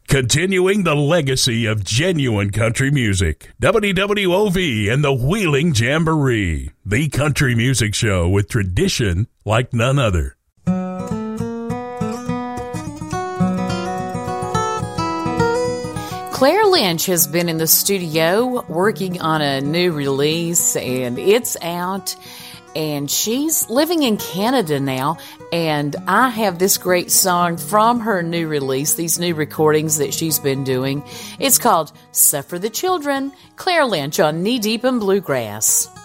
Continuing the legacy of genuine country music. WWOV and the Wheeling Jamboree. The country music show with tradition like none other. Claire Lynch has been in the studio working on a new release, and it's out. And she's living in Canada now, and I have this great song from her new release, these new recordings that she's been doing. It's called Suffer the Children, Claire Lynch on Knee Deep in Bluegrass.